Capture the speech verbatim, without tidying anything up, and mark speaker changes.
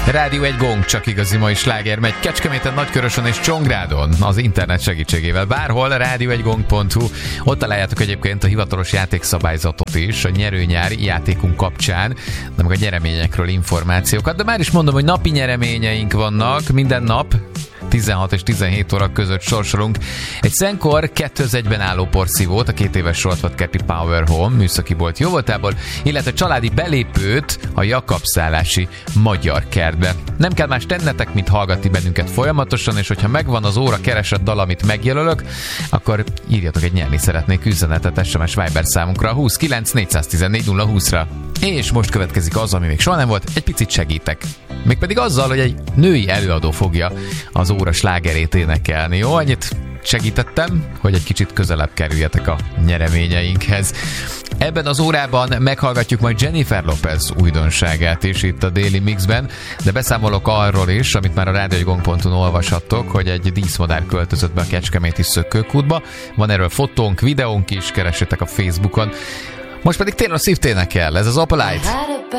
Speaker 1: Rádió egy gong, csak igazi mai sláger megy Kecskeméten, Nagykörösön és Csongrádon az internet segítségével. Bárhol, rádió egy gong pont hu. Ott találjátok egyébként a hivatalos játékszabályzatot is a nyerőnyári játékunk kapcsán, de meg a nyereményekről információkat. De már is mondom, hogy napi nyereményeink vannak minden nap. tizenhat és tizenhét óra között sorsolunk egy Szenkor kettő az egyben álló porszívót, a két éves Soltvat-Kerti Power Home műszaki bolt jóvoltából, illetve családi belépőt a Jakab-szállási Magyar Kertbe. Nem kell más tennetek, mint hallgatni bennünket folyamatosan, és hogyha megvan az óra keresett dal, amit megjelölök, akkor írjatok egy nyerni szeretnék üzenetet es em es Viber számunkra húsz kilenc négyszáztizennégy nulla húszra. És most következik az, ami még soha nem volt, egy picit segítek. Mégpedig azzal, hogy egy női előadó fogja az óra slágerét énekelni. Jó, annyit segítettem, hogy egy kicsit közelebb kerüljetek a nyereményeinkhez. Ebben az órában meghallgatjuk majd Jennifer Lopez újdonságát is itt a Daily Mixben, de beszámolok arról is, amit már a rádió egy gong pont hu-n olvashattok, hogy egy díszmadár költözött be a kecskeméti Szökőkútba. Van erről fotónk, videónk is, keressétek a Facebookon. Most pedig Taylor Swift énekel, ez az Opalite.